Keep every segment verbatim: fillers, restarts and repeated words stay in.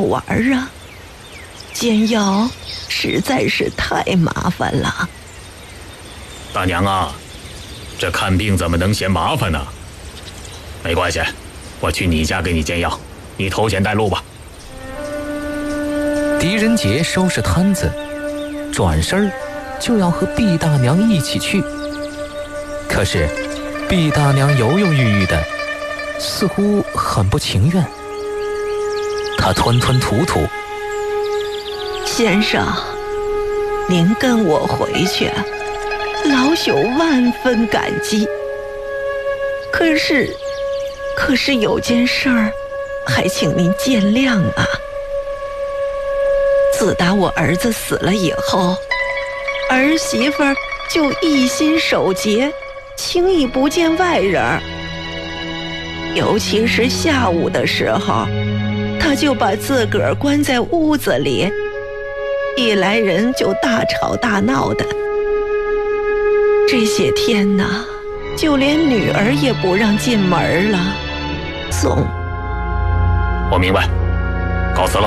玩啊，煎药实在是太麻烦了。 大娘啊，这看病怎么能嫌麻烦呢？没关系，我去你家给你煎药，你头前带路吧。 狄仁杰收拾摊子，转身就要和毕大娘一起去。可是毕大娘犹犹豫豫的，似乎很不情愿。她吞吞吐吐： 先生，您跟我回去，老朽万分感激。可是可是有件事儿，还请您见谅啊。自打我儿子死了以后，儿媳妇儿就一心守节，轻易不见外人。尤其是下午的时候，她就把自个儿关在屋子里，一来人就大吵大闹的。这些天呐，就连女儿也不让进门了。总， 我明白，告辞了。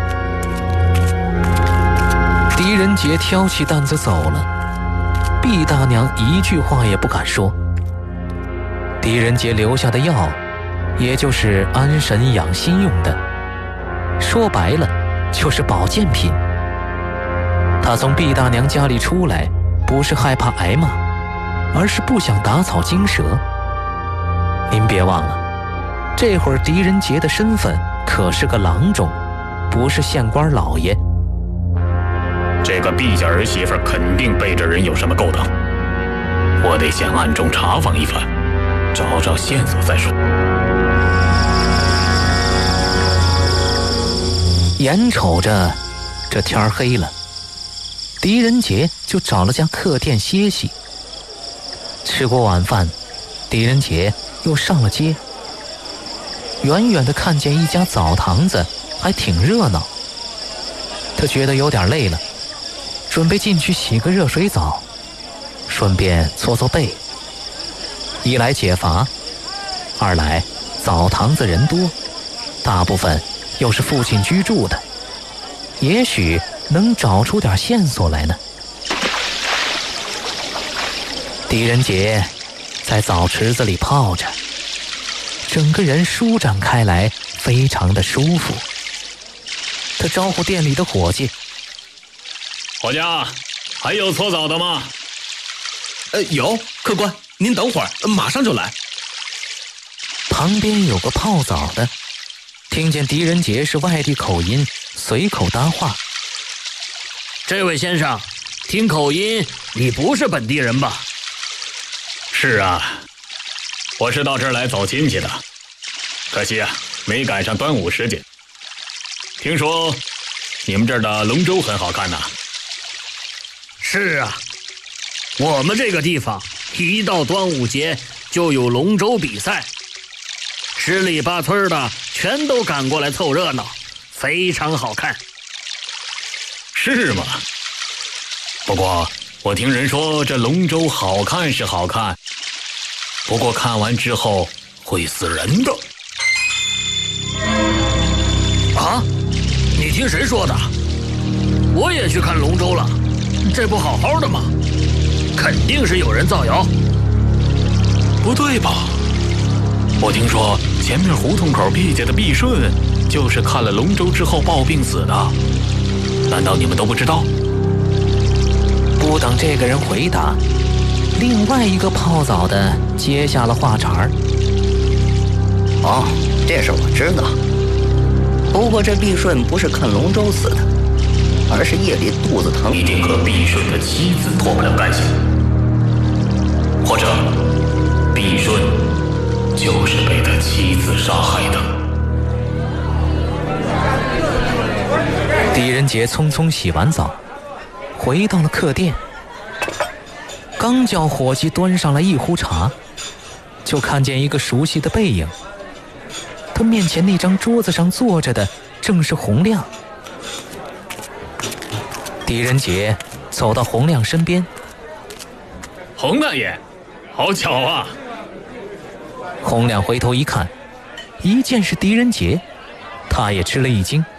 狄仁杰挑起担子走了，毕大娘一句话也不敢说。狄仁杰留下的药，也就是安神养心用的，说白了就是保健品。他从毕大娘家里出来，不是害怕挨骂，而是不想打草惊蛇。您别忘了，这会儿狄仁杰的身份可是个郎中，不是县官老爷。 这个毕家儿媳妇肯定背着人有什么勾当，我得先暗中查访一番，找找线索再说。 眼瞅着这天儿黑了，狄仁杰就找了家客店歇息。吃过晚饭，狄仁杰又上了街。远远地看见一家澡堂子还挺热闹，他觉得有点累了，准备进去洗个热水澡，顺便搓搓背。一来解乏，二来澡堂子人多，大部分又是附近居住的，也许能找出点线索来呢。狄仁杰在澡池子里泡着，整个人舒展开来，非常的舒服。他招呼店里的伙计： 伙计，还有搓澡的吗？ 呃，有，客官，您等会儿，马上就来。 旁边有个泡澡的，听见狄仁杰是外地口音，随口搭话： 这位先生，听口音，你不是本地人吧？ 是啊，我是到这儿来走亲戚的，可惜啊，没赶上端午时节。听说你们这儿的龙舟很好看呐。 是啊，我们这个地方一到端午节就有龙舟比赛，十里八村的全都赶过来凑热闹，非常好看。 是吗？不过我听人说这龙舟好看是好看，不过看完之后会死人的。 啊？你听谁说的？我也去看龙舟了，这不好好的吗？肯定是有人造谣。 不对吧？我听说前面胡同口毕家的毕顺就是看了龙舟之后暴病死的，难道你们都不知道？ 不等这个人回答，另外一个泡澡的接下了话茬儿： 哦，这事我知道。不过这毕顺不是看龙舟死的，而是夜里肚子疼。 一定和毕顺的妻子脱不了干系，或者毕顺就是被他妻子杀害的。 狄仁杰匆匆洗完澡，回到了客店，刚叫伙计端上来一壶茶，就看见一个熟悉的背影。他面前那张桌子上坐着的正是洪亮。狄仁杰走到洪亮身边： 洪大爷，好巧啊！ 洪亮回头一看，一见是狄仁杰，他也吃了一惊。